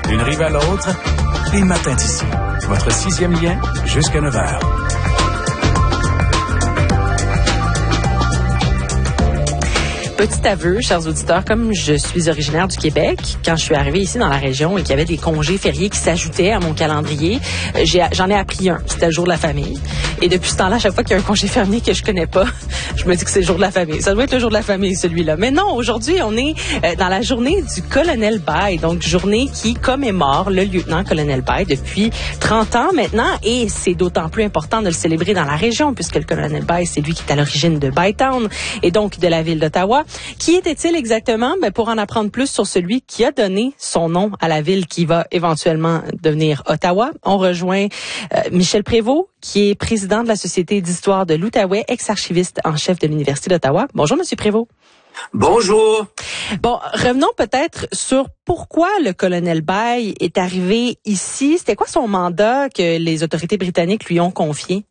D'une rive à l'autre, les matins d'ici. Votre 6e lien jusqu'à 9 h. Petit aveu, chers auditeurs, comme je suis originaire du Québec, quand je suis arrivée ici dans la région et qu'il y avait des congés fériés qui s'ajoutaient à mon calendrier, j'en ai appris un. C'était le jour de la famille. Et depuis ce temps-là, à chaque fois qu'il y a un congé férié que je connais pas, je me dis que c'est le jour de la famille. Ça doit être le jour de la famille, celui-là. Mais non, aujourd'hui, on est dans la journée du colonel Baille. Donc, journée qui commémore le lieutenant-colonel Baille depuis 30 ans maintenant. Et c'est d'autant plus important de le célébrer dans la région, puisque le colonel Baille, c'est lui qui est à l'origine de Bytown et donc de la ville d'Ottawa. Qui était-il exactement? Pour en apprendre plus sur celui qui a donné son nom à la ville qui va éventuellement devenir Ottawa, on rejoint Michel Prévost, qui est président de la Société d'histoire de l'Outaouais, ex-archiviste en chef de l'Université d'Ottawa. Bonjour, Monsieur Prévost. Bonjour. Bon, revenons peut-être sur pourquoi le colonel Baille est arrivé ici. C'était quoi son mandat que les autorités britanniques lui ont confié?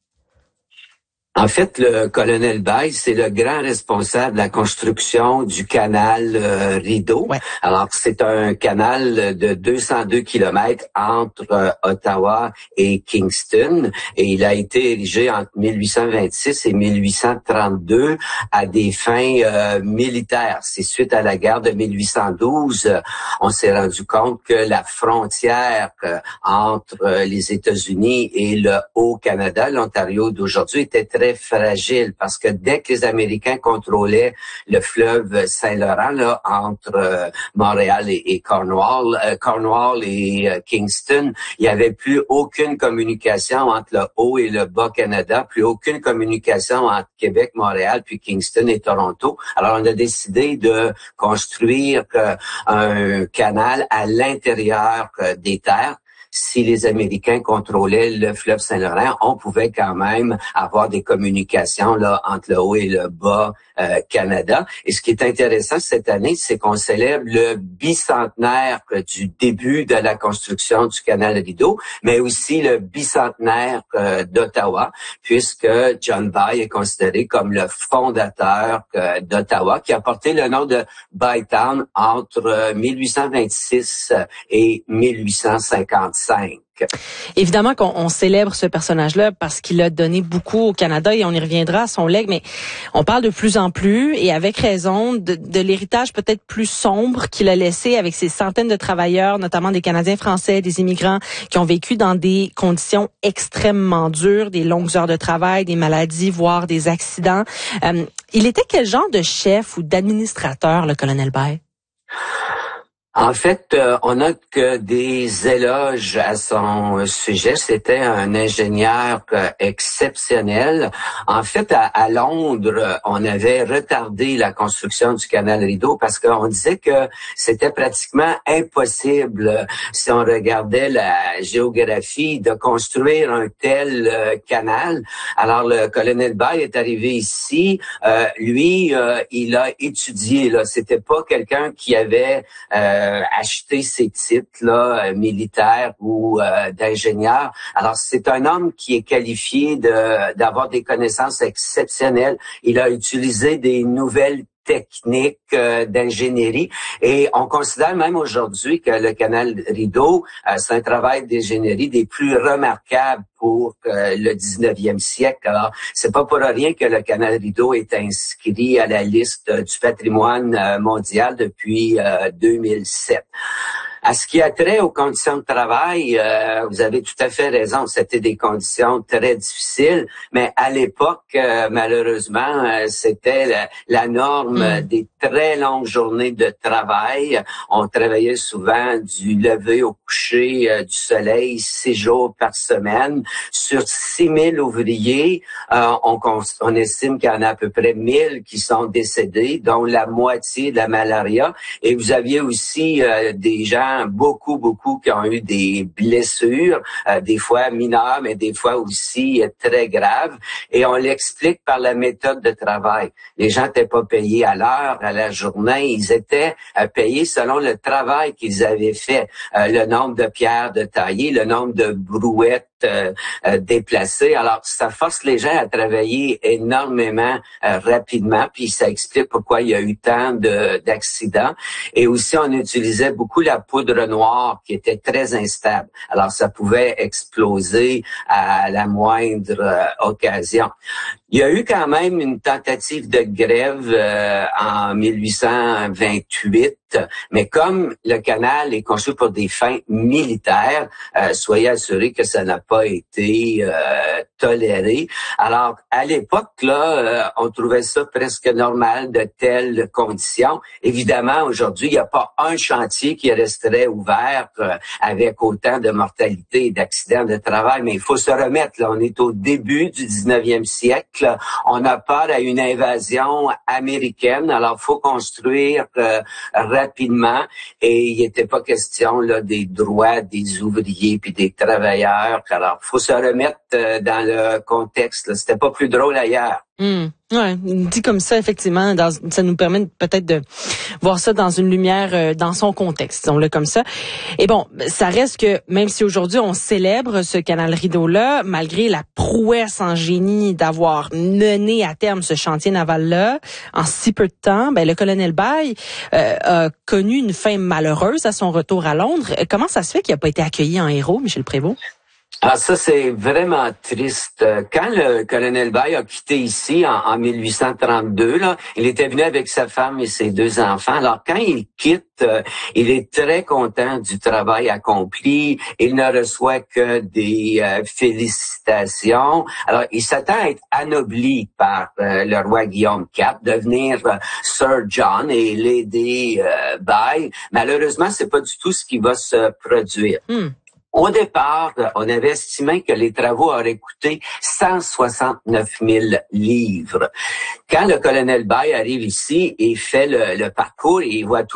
En fait, le colonel Baille, c'est le grand responsable de la construction du canal Rideau. Ouais. Alors, c'est un canal de 202 kilomètres entre Ottawa et Kingston. Et il a été érigé entre 1826 et 1832 à des fins militaires. C'est suite à la guerre de 1812, on s'est rendu compte que la frontière entre les États-Unis et le Haut-Canada, l'Ontario d'aujourd'hui, était très fragile parce que dès que les Américains contrôlaient le fleuve Saint-Laurent là entre Montréal et Cornwall et Kingston, il n'y avait plus aucune communication entre le Haut et le Bas-Canada, plus aucune communication entre Québec, Montréal, puis Kingston et Toronto. Alors on a décidé de construire un canal à l'intérieur des terres. Si les Américains contrôlaient le fleuve Saint-Laurent, on pouvait quand même avoir des communications là entre le Haut et le Bas Canada. Et ce qui est intéressant cette année, c'est qu'on célèbre le bicentenaire du début de la construction du canal Rideau, mais aussi le bicentenaire d'Ottawa, puisque John Baille est considéré comme le fondateur d'Ottawa, qui a porté le nom de Bytown entre 1826 et 1855. Évidemment qu'on célèbre ce personnage-là parce qu'il a donné beaucoup au Canada et on y reviendra à son legs, mais on parle de plus en plus et avec raison de l'héritage peut-être plus sombre qu'il a laissé avec ces centaines de travailleurs, notamment des Canadiens français, des immigrants qui ont vécu dans des conditions extrêmement dures, des longues heures de travail, des maladies, voire des accidents. Il était quel genre de chef ou d'administrateur, le colonel Baille? En fait, on note que des éloges à son sujet. C'était un ingénieur exceptionnel. En fait, à Londres, on avait retardé la construction du canal Rideau parce qu'on disait que c'était pratiquement impossible, si on regardait la géographie, de construire un tel canal. Alors, le colonel Baille est arrivé ici. Lui, il a étudié. Là, c'était pas quelqu'un qui avait acheter ces titres-là militaires ou d'ingénieur. Alors, c'est un homme qui est qualifié d'avoir des connaissances exceptionnelles. Il a utilisé des nouvelles techniques d'ingénierie et on considère même aujourd'hui que le canal Rideau, c'est un travail d'ingénierie des plus remarquables pour le 19e siècle. Alors, c'est pas pour rien que le canal Rideau est inscrit à la liste du patrimoine mondial depuis 2007. À ce qui a trait aux conditions de travail, vous avez tout à fait raison. C'était des conditions très difficiles, mais à l'époque, malheureusement, c'était la norme des très longues journées de travail. On travaillait souvent du lever au coucher du soleil 6 jours par semaine. Sur 6 000 ouvriers, on estime qu'il y en a à peu près 1 000 qui sont décédés, dont la moitié de la malaria. Et vous aviez aussi des gens beaucoup qui ont eu des blessures, des fois mineures, mais des fois aussi très graves. Et on l'explique par la méthode de travail. Les gens n'étaient pas payés à l'heure, à la journée. Ils étaient payés selon le travail qu'ils avaient fait. Le nombre de pierres de tailler, le nombre de brouettes déplacer. Alors, ça force les gens à travailler énormément rapidement, puis ça explique pourquoi il y a eu tant d'accidents. Et aussi, on utilisait beaucoup la poudre noire qui était très instable. Alors, ça pouvait exploser à la moindre occasion. Il y a eu quand même une tentative de grève en 1828, mais comme le canal est conçu pour des fins militaires, soyez assurés que ça n'a pas été toléré. Alors, à l'époque, là, on trouvait ça presque normal de telles conditions. Évidemment, aujourd'hui, il n'y a pas un chantier qui resterait ouvert avec autant de mortalité et d'accidents de travail, mais il faut se remettre, là, on est au début du 19e siècle. On a peur à une invasion américaine, alors faut construire rapidement et il n'était pas question là des droits des ouvriers puis des travailleurs. Alors faut se remettre dans le contexte. Là. C'était pas plus drôle ailleurs. Ouais, dit comme ça, effectivement, ça nous permet peut-être de voir ça dans une lumière, dans son contexte, disons-le comme ça. Et bon, ça reste que, même si aujourd'hui on célèbre ce canal Rideau-là, malgré la prouesse en génie d'avoir mené à terme ce chantier naval-là, en si peu de temps, le colonel Baille a connu une fin malheureuse à son retour à Londres. Comment ça se fait qu'il n'a pas été accueilli en héros, Michel Prévost? Ah, ça, c'est vraiment triste. Quand le colonel Baille a quitté ici en 1832, là, il était venu avec sa femme et ses 2 enfants. Alors, quand il quitte, il est très content du travail accompli. Il ne reçoit que des félicitations. Alors, il s'attend à être anobli par le roi Guillaume IV, devenir Sir John et l'aider Baille. Malheureusement, c'est pas du tout ce qui va se produire. Au départ, on avait estimé que les travaux auraient coûté 169 000 livres. Quand le colonel Baille arrive ici et fait le parcours, il voit tout